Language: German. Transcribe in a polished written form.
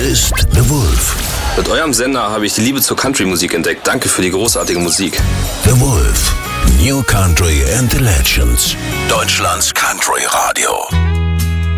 ist The Wolf. Mit eurem Sender habe ich die Liebe zur Country-Musik entdeckt. Danke für die großartige Musik. The Wolf. New Country and the Legends. Deutschlands Country Radio.